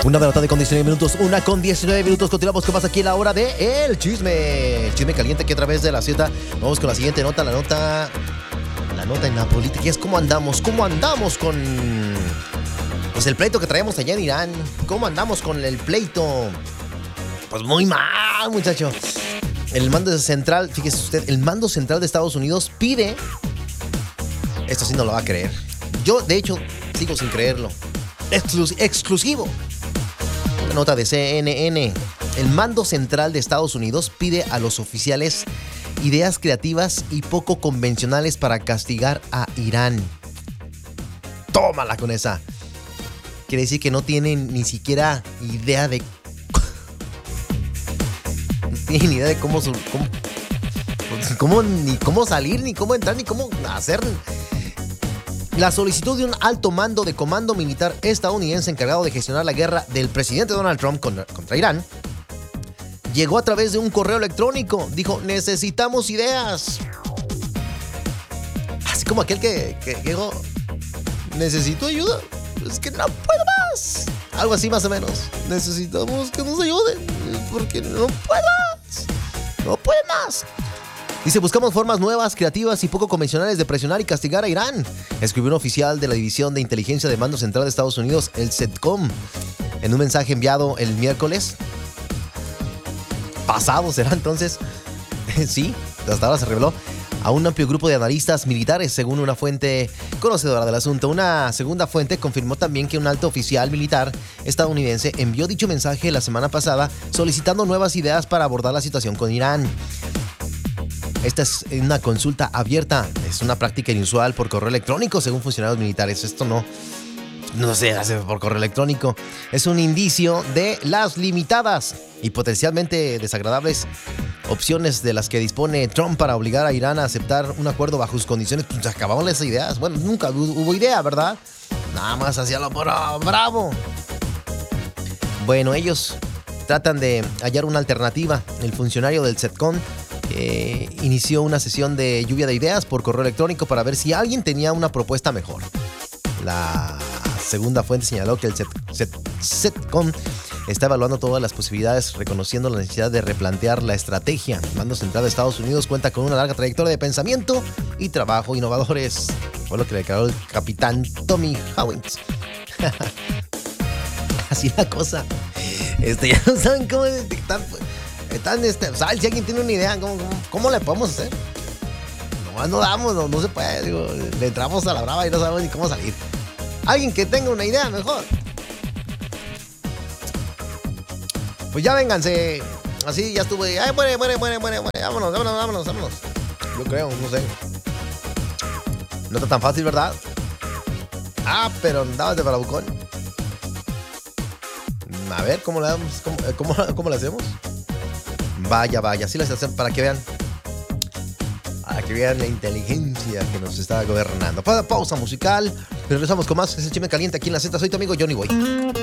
Una de la tarde con 19 minutos, 1:19. Continuamos con más aquí en la hora de El Chisme. El chisme caliente que a través de la Z. Vamos con la siguiente nota, la nota en la política. Y es cómo andamos con pues el pleito que traemos allá en Irán. ¿Cómo andamos con el pleito? Pues muy mal, muchacho. El mando central, fíjese usted, el mando central de Estados Unidos pide... Esto sí no lo va a creer. Yo, de hecho, sigo sin creerlo. Exclusivo. Una nota de CNN. El mando central de Estados Unidos pide a los oficiales ideas creativas y poco convencionales para castigar a Irán. Tómala con esa. Quiere decir que no tienen ni siquiera idea de... No tienen ni idea de cómo salir, ni cómo entrar, ni cómo hacer... La solicitud de un alto mando de comando militar estadounidense encargado de gestionar la guerra del presidente Donald Trump contra Irán llegó a través de un correo electrónico. Dijo, necesitamos ideas. Así como aquel que llegó, necesito ayuda. Es que no puedo más. Algo así más o menos. Necesitamos que nos ayuden porque no puedo más. No puedo más. Dice, buscamos formas nuevas, creativas y poco convencionales de presionar y castigar a Irán, escribió un oficial de la División de Inteligencia del Mando Central de Estados Unidos, el CENTCOM, en un mensaje enviado el miércoles pasado, ¿será entonces? Sí, hasta ahora se reveló a un amplio grupo de analistas militares, según una fuente conocedora del asunto. Una segunda fuente confirmó también que un alto oficial militar estadounidense envió dicho mensaje la semana pasada solicitando nuevas ideas para abordar la situación con Irán. Esta es una consulta abierta, es una práctica inusual por correo electrónico, según funcionarios militares. Esto no se hace por correo electrónico. Es un indicio de las limitadas y potencialmente desagradables opciones de las que dispone Trump para obligar a Irán a aceptar un acuerdo bajo sus condiciones. Pues acabamos las ideas. Bueno, nunca hubo idea, ¿verdad? Nada más hacía lo bravo. Bueno, ellos tratan de hallar una alternativa. El funcionario del CENTCOM inició una sesión de lluvia de ideas por correo electrónico para ver si alguien tenía una propuesta mejor. La segunda fuente señaló que el CENTCOM está evaluando todas las posibilidades, reconociendo la necesidad de replantear la estrategia. El Mando Central de Estados Unidos cuenta con una larga trayectoria de pensamiento y trabajo innovadores. Fue lo que declaró el capitán Tommy Hawkins. Así la cosa. Ya no saben cómo detectar. ¿Sabes? Si alguien tiene una idea, ¿cómo le podemos hacer? No damos, no se puede. Digo, le entramos a la brava y no sabemos ni cómo salir. Alguien que tenga una idea mejor. Pues ya vénganse. Así ya estuve. Ay, muere. Vámonos. Yo creo, no sé. No está tan fácil, ¿verdad? Pero andabas de bravucón. A ver, ¿cómo le damos? ¿Cómo le hacemos? Vaya, así les hacen para que vean la inteligencia que nos está gobernando. Pausa musical, regresamos con más. Es el chisme caliente aquí en la Z. Soy tu amigo Johnny Boy.